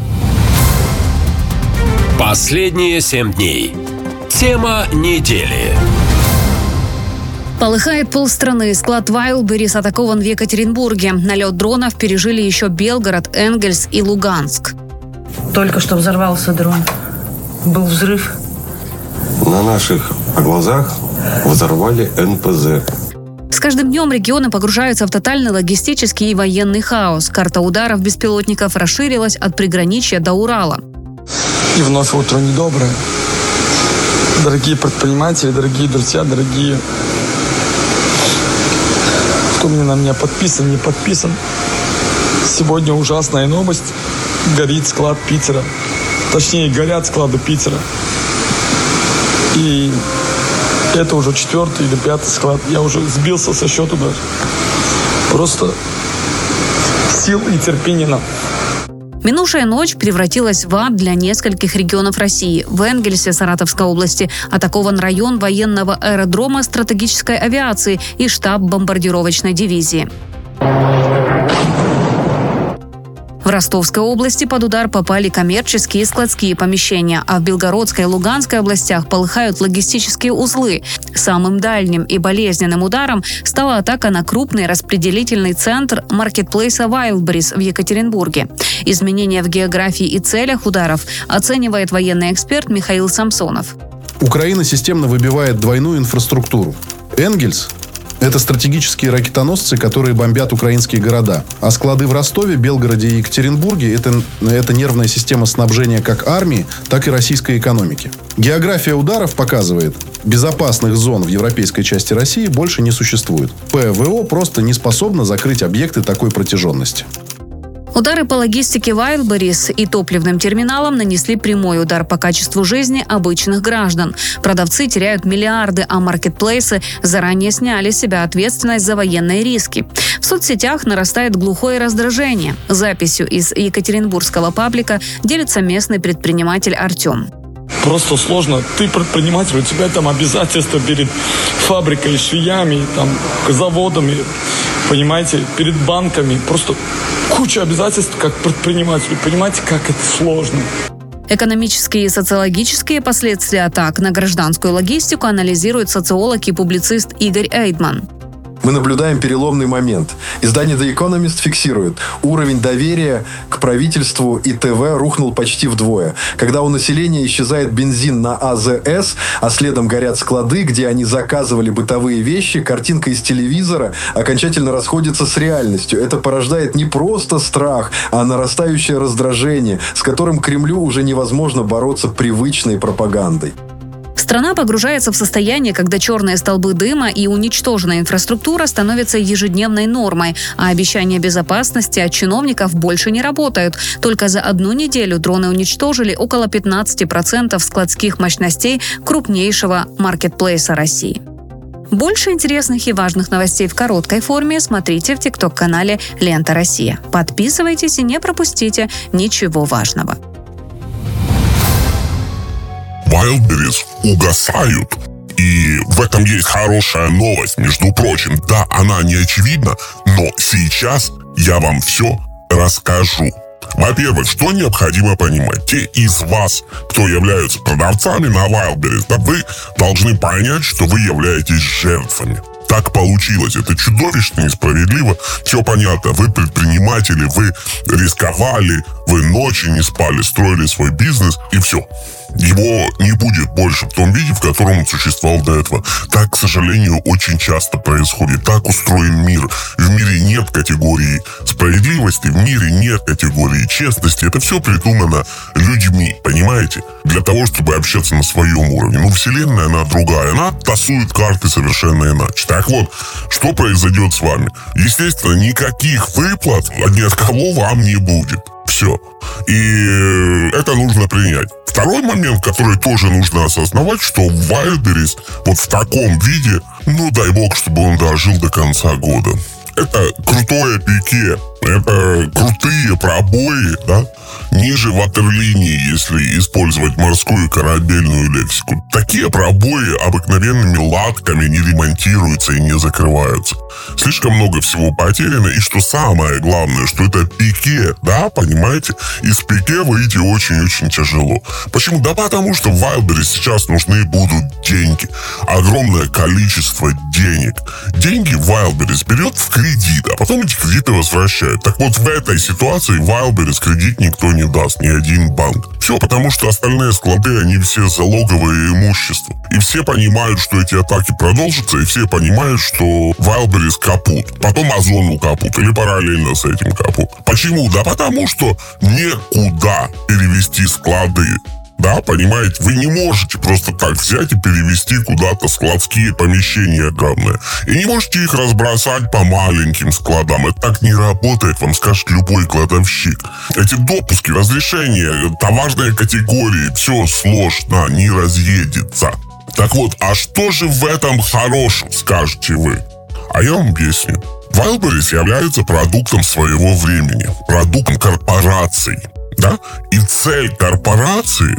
Последние семь дней. Тема недели. Полыхает полстраны. Склад Wildberries атакован в Екатеринбурге. Налет дронов пережили еще Белгород, Энгельс и Луганск. Только что взорвался дрон. Был взрыв. На наших глазах взорвали эн пэ зэ. С каждым днем регионы погружаются в тотальный логистический и военный хаос. Карта ударов беспилотников расширилась от приграничья до Урала. И вновь утро недоброе. Дорогие предприниматели, дорогие друзья, дорогие... Кто мне на меня подписан, не подписан. Сегодня ужасная новость. Горит склад Питера. Точнее, горят склады Питера. И это уже четвертый или пятый склад. Я уже сбился со счету даже. Просто сил и терпения нам. Минувшая ночь превратилась в ад для нескольких регионов России. В Энгельсе Саратовской области атакован район военного аэродрома стратегической авиации и штаб бомбардировочной дивизии. В Ростовской области под удар попали коммерческие и складские помещения, а в Белгородской и Луганской областях полыхают логистические узлы. Самым дальним и болезненным ударом стала атака на крупный распределительный центр маркетплейса Wildberries в Екатеринбурге. Изменения в географии и целях ударов оценивает военный эксперт Михаил Самсонов. Украина системно выбивает двойную инфраструктуру. Энгельс – это стратегические ракетоносцы, которые бомбят украинские города. А склады в Ростове, Белгороде и Екатеринбурге – это, это нервная система снабжения как армии, так и российской экономики. География ударов показывает, безопасных зон в европейской части России больше не существует. ПВО просто не способно закрыть объекты такой протяженности. Удары по логистике Wildberries и топливным терминалам нанесли прямой удар по качеству жизни обычных граждан. Продавцы теряют миллиарды, а маркетплейсы заранее сняли с себя ответственность за военные риски. В соцсетях нарастает глухое раздражение. Записью из екатеринбургского паблика делится местный предприниматель Артем. Просто сложно. Ты предприниматель, у тебя там обязательства перед фабрикой, швеями, там, заводами, понимаете, перед банками. Просто куча обязательств как предпринимателю. Понимаете, как это сложно. Экономические и социологические последствия атак на гражданскую логистику анализирует социолог и публицист Игорь Эйдман. Мы наблюдаем переломный момент. Издание The Economist фиксирует, уровень доверия к правительству и ТВ рухнул почти вдвое. Когда у населения исчезает бензин на а зэ эс, а следом горят склады, где они заказывали бытовые вещи, картинка из телевизора окончательно расходится с реальностью. Это порождает не просто страх, а нарастающее раздражение, с которым Кремлю уже невозможно бороться привычной пропагандой. Страна погружается в состояние, когда черные столбы дыма и уничтоженная инфраструктура становятся ежедневной нормой, а обещания безопасности от чиновников больше не работают. Только за одну неделю дроны уничтожили около пятнадцать процентов складских мощностей крупнейшего маркетплейса России. Больше интересных и важных новостей в короткой форме смотрите в тикток-канале «Лента Россия». Подписывайтесь и не пропустите ничего важного. Wildberries угасают. И в этом есть хорошая новость, между прочим. Да, она не очевидна, но сейчас я вам все расскажу. Во-первых, что необходимо понимать? Те из вас, кто являются продавцами на Wildberries, да, вы должны понять, что вы являетесь жертвами. Так получилось. Это чудовищно, несправедливо. Все понятно. Вы предприниматели, вы рисковали, вы ночи не спали, строили свой бизнес, и все. Его не будет больше в том виде, в котором он существовал до этого. Так, к сожалению, очень часто происходит. Так устроен мир. В мире нет категории справедливости, в мире нет категории честности. Это все придумано людьми, понимаете? Для того, чтобы общаться на своем уровне. Ну, вселенная, она другая. Она тасует карты совершенно иначе. Так вот, что произойдет с вами? Естественно, никаких выплат ни от кого вам не будет. Все. И это нужно принять. Второй момент, который тоже нужно осознавать, что Wildberries вот в таком виде, ну дай бог, чтобы он дожил до конца года. Это крутое пике, это крутые пробои, да, ниже ватерлинии, если использовать морскую корабельную лексику. Такие пробои обыкновенными латками не ремонтируются и не закрываются. Слишком много всего потеряно, и что самое главное, что это пике, да, понимаете? Из пике выйти очень-очень тяжело. Почему? Да потому что в Wildberries сейчас нужны будут деньги. Огромное количество денег. Деньги Wildberries берет в кредит, а потом эти кредиты возвращает. Так вот, в этой ситуации Wildberries кредит никто не даст, ни один банк. Все, потому что остальные склады, они все залоговые имущества. И все понимают, что эти атаки продолжатся, и все понимают, что Wildberries капут. Потом Озону капут, или параллельно с этим капут. Почему? Да потому что некуда перевести склады. Да, понимаете, вы не можете просто так взять и перевести куда-то складские помещения огромные. И не можете их разбросать по маленьким складам. Это так не работает, вам скажет любой кладовщик. Эти допуски, разрешения, товарные категории, все сложно, не разъедется. Так вот, а что же в этом хорошем, скажете вы? А я вам объясню. Wildberries является продуктом своего времени, продуктом корпораций. Да? И цель корпорации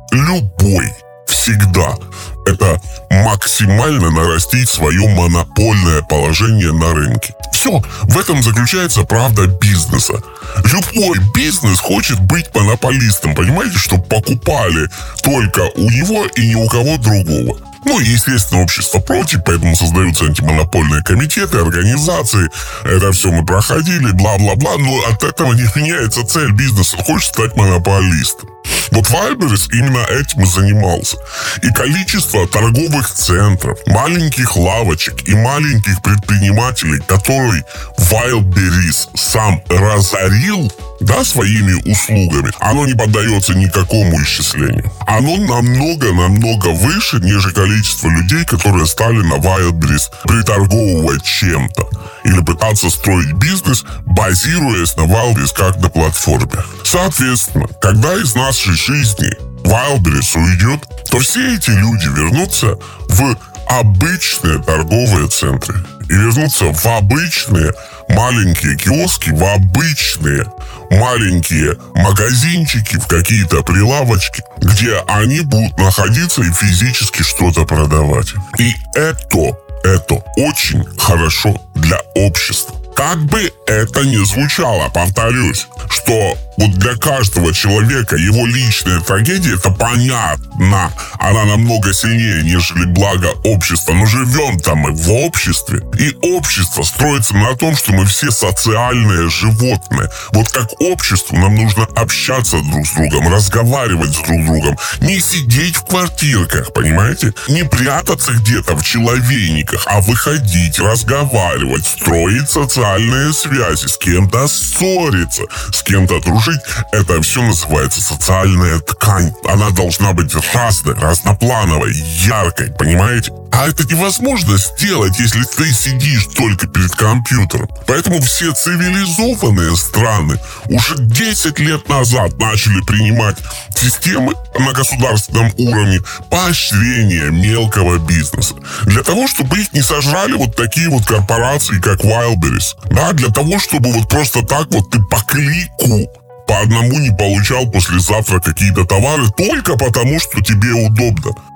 любой, всегда, это максимально нарастить свое монопольное положение на рынке. Все, в этом заключается правда бизнеса. Любой бизнес хочет быть монополистом, понимаете, чтобы покупали только у него и ни у кого другого. Ну, и, естественно, общество против, поэтому создаются антимонопольные комитеты, организации. Это все мы проходили, бла-бла-бла, но от этого не меняется цель бизнеса. Он хочет стать монополистом. Вот Wildberries именно этим и занимался. И количество торговых центров, маленьких лавочек и маленьких предпринимателей, которые Wildberries сам разорил, да, своими услугами, оно не поддается никакому исчислению. Оно намного-намного выше, нежели количество людей, которые стали на Wildberries приторговывать чем-то или пытаться строить бизнес, базируясь на Wildberries как на платформе. Соответственно, когда из нашей жизни Wildberries уйдет, то все эти люди вернутся в обычные торговые центры и вернутся в обычные маленькие киоски, в обычные маленькие магазинчики, в какие-то прилавочки, где они будут находиться и физически что-то продавать. И это, это очень хорошо для общества. Как бы это ни звучало, повторюсь, что вот для каждого человека его личная трагедия, это понятно. Она намного сильнее, нежели благо общества. Но живем-то мы в обществе. И общество строится на том, что мы все социальные животные. Вот как обществу нам нужно общаться друг с другом, разговаривать с друг другом. Не сидеть в квартирках, понимаете? Не прятаться где-то в человейниках, а выходить, разговаривать, строить социальные связи, с кем-то ссориться, с кем-то дружить. Это все называется социальная ткань. Она должна быть разной, разноплановой, яркой, понимаете? А это невозможно сделать, если ты сидишь только перед компьютером. Поэтому все цивилизованные страны уже десять лет назад начали принимать системы на государственном уровне поощрения мелкого бизнеса. Для того, чтобы их не сожрали вот такие вот корпорации, как Wildberries. Да, для того, чтобы вот просто так вот ты по клику по одному не получал послезавтра какие-то товары только потому, что тебе удобно.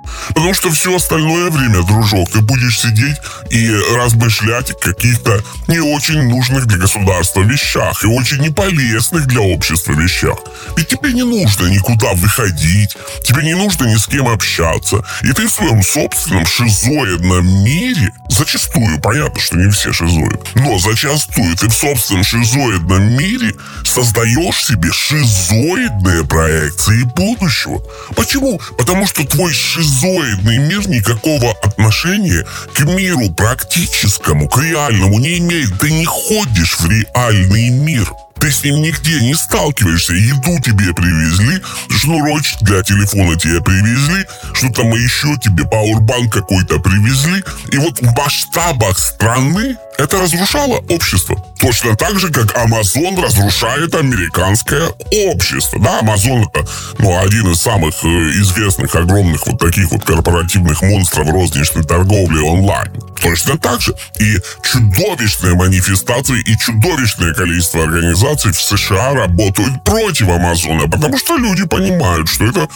Потому что все остальное время, дружок, ты будешь сидеть и размышлять о каких-то не очень нужных для государства вещах и очень неполезных для общества вещах. Ведь тебе не нужно никуда выходить, тебе не нужно ни с кем общаться. И ты в своем собственном шизоидном мире, зачастую, понятно, что не все шизоиды, но зачастую ты в собственном шизоидном мире создаешь себе шизоидные проекции будущего. Почему? Потому что твой шизоидный мир никакого отношения к миру практическому, к реальному не имеет. Ты не ходишь в реальный мир. Ты с ним нигде не сталкиваешься. Еду тебе привезли, шнурочек для телефона тебе привезли, что-то мы еще тебе, пауэрбанк какой-то привезли. И вот в масштабах страны это разрушало общество. Точно так же, как Amazon разрушает американское общество. Да, Amazon это, ну, один из самых э, известных, огромных вот таких вот корпоративных монстров розничной торговли онлайн. Точно так же. И чудовищные манифестации и чудовищное количество организаций в США работают против Амазона, потому что люди понимают, что это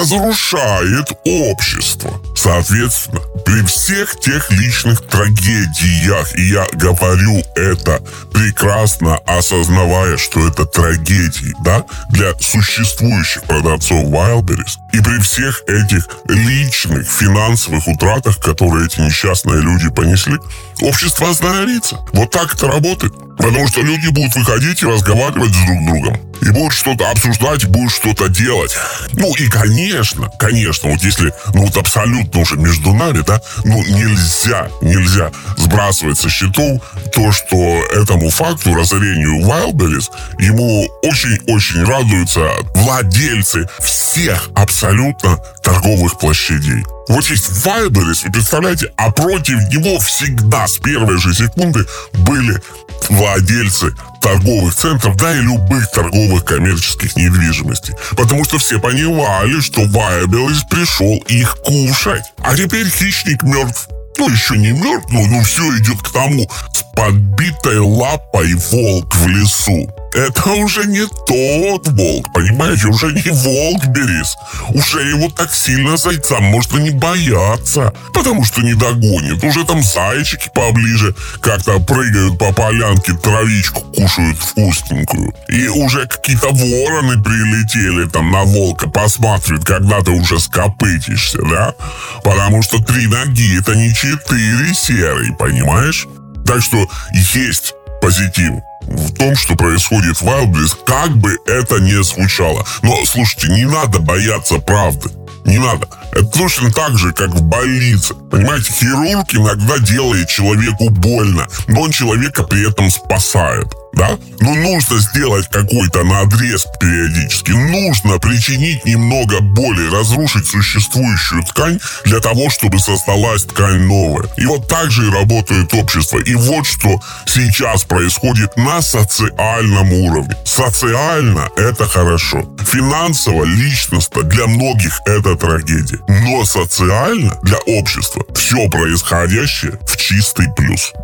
разрушает общество. Соответственно, при всех тех личных трагедиях, и я говорю это прекрасно осознавая, что это трагедии, да, для существующих продавцов Wildberries, и при всех этих личных финансовых утратах, которые эти несчастные люди понесли, общество остановится. Вот так это работает. Потому что люди будут выходить и разговаривать с друг другом. И будут что-то обсуждать, и будут что-то делать. Ну и, конечно, конечно, вот если, ну вот абсолютно уже между нами, да, ну нельзя, нельзя сбрасывать со счетов то, что этому факту, разорению Wildberries, ему очень-очень радуются владельцы всех абсолютно торговых площадей. Вот есть Wildberries, вы представляете, а против него всегда с первой же секунды были владельцы торговых центров, да и любых торговых коммерческих недвижимостей. Потому что все понимали, что Wildberries пришел их кушать. А теперь хищник мертв. Ну, еще не мертв, но ну, все идет к тому. С подбитой лапой волк в лесу. Это уже не тот волк, понимаете? Уже не Wildberries. Уже его так сильно зайцам можно не бояться, потому что не догонит. Уже там зайчики поближе как-то прыгают по полянке, травичку кушают вкусненькую. И уже какие-то вороны прилетели там на волка, посматривают, когда ты уже скопытишься, да? Потому что три ноги — это не четыре, серый, понимаешь? Так что есть позитив в том, что происходит в Wildberries, как бы это ни звучало. Но, слушайте, не надо бояться правды. Не надо. Это точно так же, как в больнице. Понимаете, хирург иногда делает человеку больно, но он человека при этом спасает. Да? Ну, нужно сделать какой-то надрез периодически. Нужно причинить немного боли, разрушить существующую ткань для того, чтобы создалась ткань новая. И вот так же и работает общество. И вот что сейчас происходит на социальном уровне. Социально это хорошо. Финансово, личностно для многих это трагедия. Но социально для общества все происходящее в чистый плюс.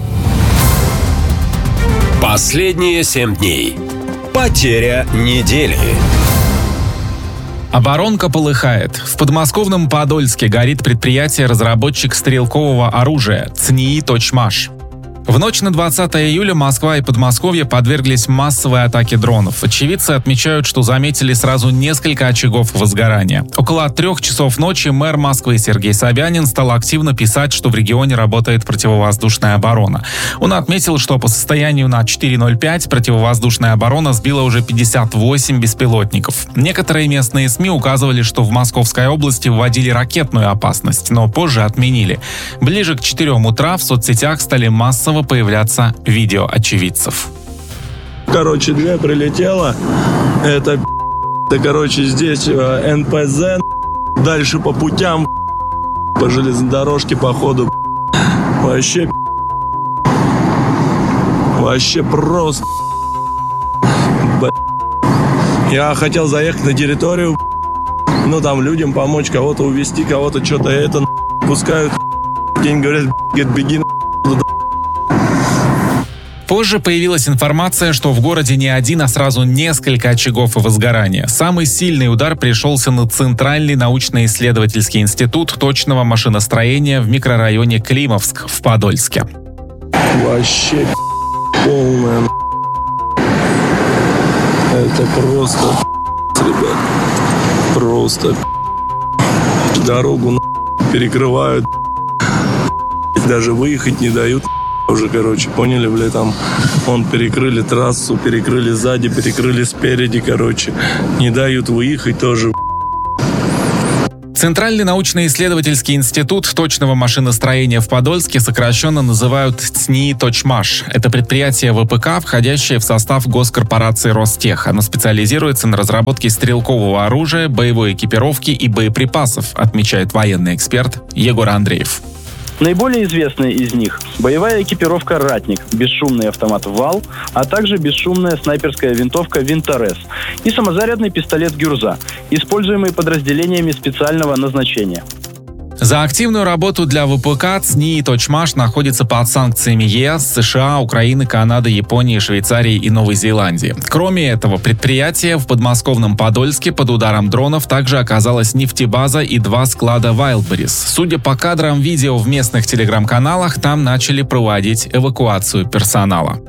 Последние семь дней. Потеря недели. Оборонка полыхает. В подмосковном Подольске горит предприятие-разработчик стрелкового оружия ЦНИИ «Точмаш». В ночь на двадцатое июля Москва и Подмосковье подверглись массовой атаке дронов. Очевидцы отмечают, что заметили сразу несколько очагов возгорания. Около трех часов ночи мэр Москвы Сергей Собянин стал активно писать, что в регионе работает противовоздушная оборона. Он отметил, что по состоянию на четыре ноль пять противовоздушная оборона сбила уже пятьдесят восемь беспилотников. Некоторые местные СМИ указывали, что в Московской области вводили ракетную опасность, но позже отменили. Ближе к четырем утра в соцсетях стали массово появляться видео очевидцев. Короче, две прилетело. Это, да, короче, здесь эн пэ зэ. Дальше по путям, по железнодорожке, по ходу. Вообще, вообще просто. Я хотел заехать на территорию, ну там людям помочь, кого-то увезти, кого-то что-то это пускают. День говорят, беги. Позже появилась информация, что в городе не один, а сразу несколько очагов возгорания. Самый сильный удар пришелся на Центральный научно-исследовательский институт точного машиностроения в микрорайоне Климовск в Подольске. Вообще полная. Это просто ребят. Просто дорогу перекрывают. Даже выехать не дают. Уже, короче, поняли, бля, там он перекрыли трассу, перекрыли сзади, перекрыли спереди, короче. Не дают выехать тоже. Центральный научно-исследовательский институт точного машиностроения в Подольске сокращенно называют ЦНИИ «Точмаш». Это предприятие ВПК, входящее в состав госкорпорации Ростех. Оно специализируется на разработке стрелкового оружия, боевой экипировки и боеприпасов, отмечает военный эксперт Егор Андреев. Наиболее известные из них – боевая экипировка «Ратник», бесшумный автомат «Вал», а также бесшумная снайперская винтовка «Винторез» и самозарядный пистолет «Гюрза», используемый подразделениями специального назначения. За активную работу для ВПК ЦНИИ «Точмаш» находится под санкциями ЕС, США, Украины, Канады, Японии, Швейцарии и Новой Зеландии. Кроме этого предприятия, в подмосковном Подольске под ударом дронов также оказалась нефтебаза и два склада Wildberries. Судя по кадрам видео в местных телеграм-каналах, там начали проводить эвакуацию персонала.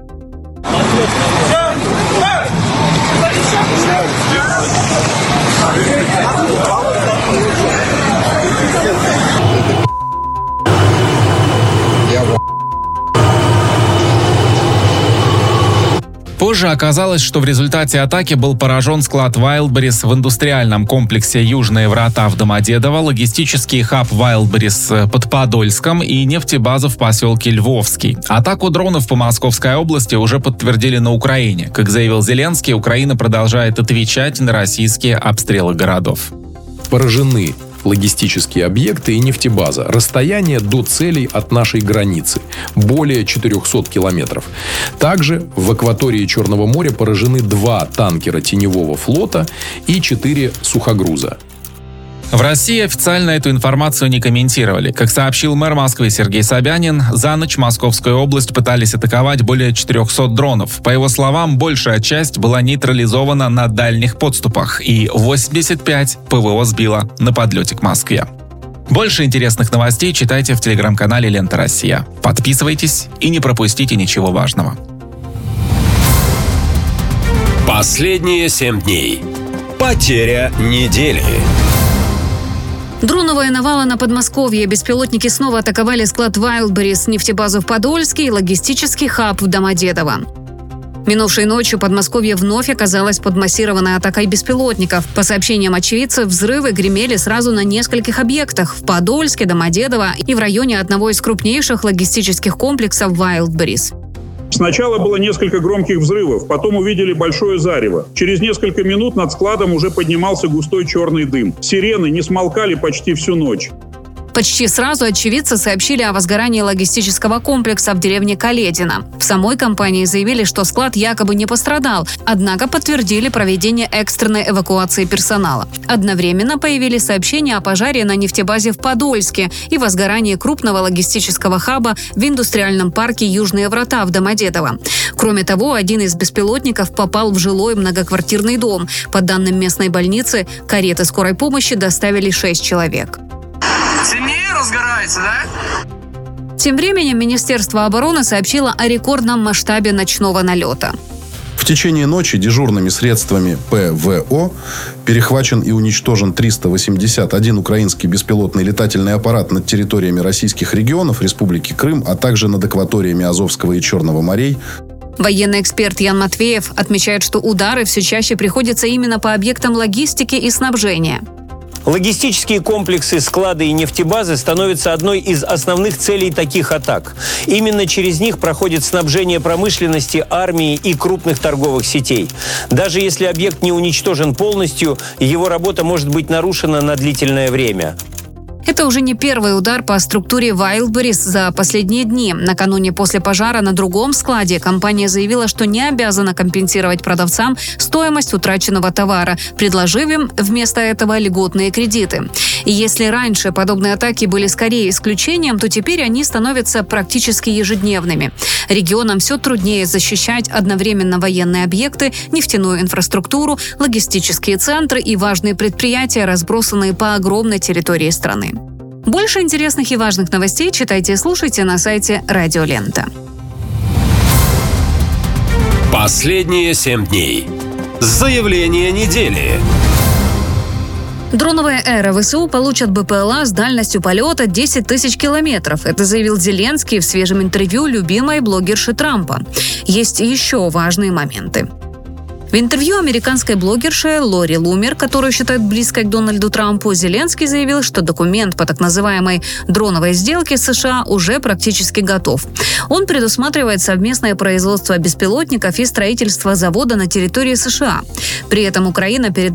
Позже оказалось, что в результате атаки был поражен склад Wildberries в индустриальном комплексе «Южные врата» в Домодедово, логистический хаб Wildberries под Подольском и нефтебаза в поселке Львовский. Атаку дронов по Московской области уже подтвердили на Украине. Как заявил Зеленский, Украина продолжает отвечать на российские обстрелы городов. Поражены логистические объекты и нефтебаза. Расстояние до целей от нашей границы – более четырехсот километров. Также в акватории Черного моря поражены два танкера теневого флота и четыре сухогруза. В России официально эту информацию не комментировали. Как сообщил мэр Москвы Сергей Собянин, за ночь Московскую область пытались атаковать более четырехсот дронов. По его словам, большая часть была нейтрализована на дальних подступах, и восемьдесят пять ПВО сбило на подлете к Москве. Больше интересных новостей читайте в телеграм-канале «Лента Россия». Подписывайтесь и не пропустите ничего важного. Последние семь дней. Потеря недели. Дроновая навала на Подмосковье. Беспилотники снова атаковали склад Wildberries, нефтебазу в Подольске и логистический хаб в Домодедово. Минувшей ночью Подмосковье вновь оказалось под массированной атакой беспилотников. По сообщениям очевидцев, взрывы гремели сразу на нескольких объектах – в Подольске, Домодедово и в районе одного из крупнейших логистических комплексов Wildberries. Сначала было несколько громких взрывов, потом увидели большое зарево. Через несколько минут над складом уже поднимался густой черный дым. Сирены не смолкали почти всю ночь. Почти сразу очевидцы сообщили о возгорании логистического комплекса в деревне Каледино. В самой компании заявили, что склад якобы не пострадал, однако подтвердили проведение экстренной эвакуации персонала. Одновременно появились сообщения о пожаре на нефтебазе в Подольске и возгорании крупного логистического хаба в индустриальном парке «Южные врата» в Домодедово. Кроме того, один из беспилотников попал в жилой многоквартирный дом. По данным местной больницы, кареты скорой помощи доставили шесть человек. Сильнее разгорается, да? Тем временем Министерство обороны сообщило о рекордном масштабе ночного налета. В течение ночи дежурными средствами ПВО перехвачен и уничтожен триста восемьдесят один украинский беспилотный летательный аппарат над территориями российских регионов, Республики Крым, а также над акваториями Азовского и Черного морей. Военный эксперт Ян Матвеев отмечает, что удары все чаще приходятся именно по объектам логистики и снабжения. Логистические комплексы, склады и нефтебазы становятся одной из основных целей таких атак. Именно через них проходит снабжение промышленности, армии и крупных торговых сетей. Даже если объект не уничтожен полностью, его работа может быть нарушена на длительное время. Это уже не первый удар по структуре Wildberries за последние дни. Накануне после пожара на другом складе компания заявила, что не обязана компенсировать продавцам стоимость утраченного товара, предложив им вместо этого льготные кредиты. И если раньше подобные атаки были скорее исключением, то теперь они становятся практически ежедневными. Регионам все труднее защищать одновременно военные объекты, нефтяную инфраструктуру, логистические центры и важные предприятия, разбросанные по огромной территории страны. Больше интересных и важных новостей читайте и слушайте на сайте Радио Лента. Последние семь дней. Заявление недели. Дроновая эра. ВСУ получат БПЛА с дальностью полета десять тысяч километров. Это заявил Зеленский в свежем интервью любимой блогерши Трампа. Есть еще важные моменты. В интервью американской блогерше Лори Лумер, которую считают близкой к Дональду Трампу, Зеленский заявил, что документ по так называемой дроновой сделке с США уже практически готов. Он предусматривает совместное производство беспилотников и строительство завода на территории США. При этом Украина передала